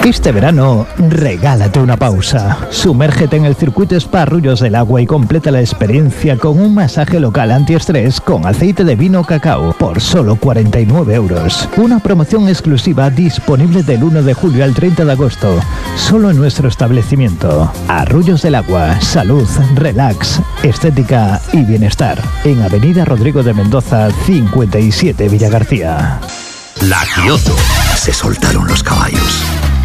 Este verano, regálate una pausa. Sumérgete en el circuito Spa Arroyos del Agua y completa la experiencia con un masaje local antiestrés con aceite de vino cacao por solo 49 euros. Una promoción exclusiva disponible del 1 de julio al 30 de agosto, solo en nuestro establecimiento. Arroyos del Agua, salud, relax, estética y bienestar. En Avenida Rodrigo de Mendoza, 57 Villagarcía. La Kioto. Se soltaron los caballos.